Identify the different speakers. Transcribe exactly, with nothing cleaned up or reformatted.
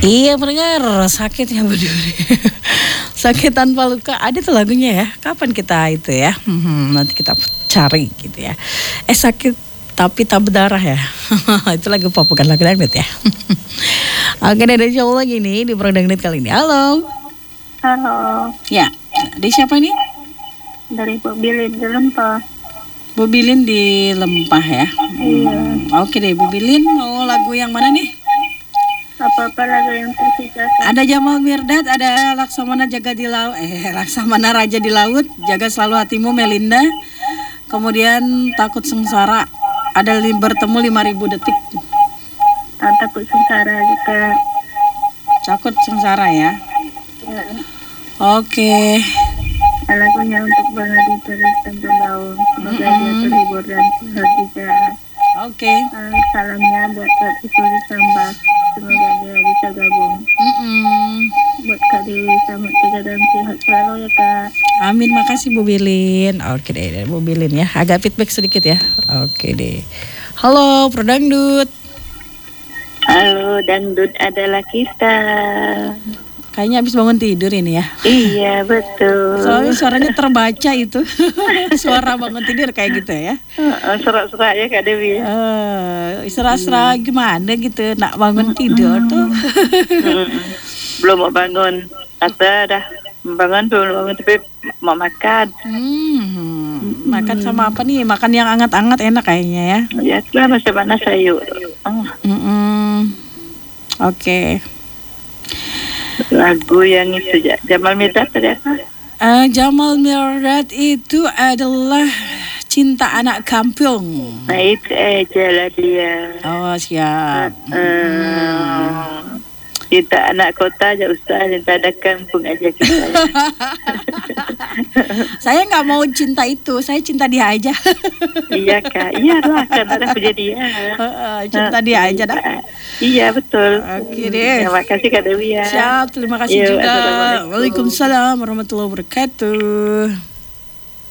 Speaker 1: Iya pendengar, sakit ya Bu Duri. Sakit tanpa luka, ada tuh lagunya ya. Kapan kita itu ya? Hmm, nanti kita cari gitu ya. Eh sakit tapi tak berdarah ya. Itu lagu pop bukan lagu dangdut ya. Oke, ada show lagi nih di Pro Dangdut kali ini. Halo.
Speaker 2: Halo,
Speaker 1: Ya, di siapa nih?
Speaker 2: dari Bu Bilin di Lempah.
Speaker 1: Bu Bilin di Lempah ya.
Speaker 2: Iya.
Speaker 1: Oke deh Bu Bilin, mau lagu yang mana nih?
Speaker 2: Apa-apa lagu yang tersisa.
Speaker 1: Ada Jamal Mirdad, ada Laksamana Jaga di Laut, eh Laksamana Raja di Laut, Jaga Selalu Hatimu Melinda. Kemudian Takut Sengsara, ada li- bertemu lima ribu detik.
Speaker 2: Ah, takut sengsara juga.
Speaker 1: Takut Sengsara ya.
Speaker 2: Ya.
Speaker 1: Oke.
Speaker 2: Lagunya untuk Bang Adi terus tentu daun. Semoga
Speaker 1: Mm-mm.
Speaker 2: dia terhibur dan bahagia.
Speaker 1: Oke.
Speaker 2: Ah, salamnya buat Kak Isuri Sambas. Semoga dia bisa gabung.
Speaker 1: Mm-mm.
Speaker 2: Buat Kak Dewi selamat tiga dan sehat selalu ya Kak.
Speaker 1: Amin, makasih Bu Bilin. Oke deh, deh, Bu Bilin ya. Agak feedback sedikit ya. Oke deh. Halo, Prodangdut.
Speaker 2: Halo, dangdut adalah kita.
Speaker 1: Kayaknya habis bangun tidur ini ya.
Speaker 2: Iya betul.
Speaker 1: Soalnya suaranya terbaca itu. Suara bangun tidur kayak gitu ya.
Speaker 2: Serak-serak ya Kak Dewi.
Speaker 1: Eh, serah-serah gimana gitu, nak bangun tidur tuh.
Speaker 2: Mm-mm. Belum mau bangun, kata dah bangun belum bangun tapi mau makan.
Speaker 1: Hmm, makan sama apa nih? Makan yang anget-anget enak kayaknya ya.
Speaker 2: Ya itulah macam mana sayur. Oh,
Speaker 1: Mm-mm. Oke.
Speaker 2: lagu yang itu ja- Jamal Mirdad tadi apa?
Speaker 1: Eh, Jamal Mirdad itu adalah Cinta Anak Kampung.
Speaker 2: Nah itu aja lah dia.
Speaker 1: Oh siap.
Speaker 2: Eh, kita anak kota aja usah, cinta ada kampung aja kita.
Speaker 1: Saya nggak mau cinta itu, saya cinta dia aja.
Speaker 2: Iya Kak, iyalah kan ada punya dia.
Speaker 1: Eh, cinta dia aja dah.
Speaker 2: Iya betul.
Speaker 1: Oke deh.
Speaker 2: Terima kasih Kak Dewi ya.
Speaker 1: Siap, terima kasih
Speaker 2: Yuk,
Speaker 1: juga.
Speaker 2: assalamualaikum.
Speaker 1: Waalaikumsalam warahmatullahi wabarakatuh.